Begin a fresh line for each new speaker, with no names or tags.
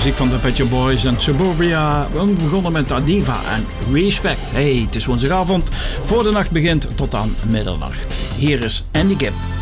muziek van de Pet Shop Boys en Suburbia. We begonnen met Adiva en Respect. Hey, het is woensdagavond. Voor de nacht begint tot aan middernacht. Hier is Andy Gibb.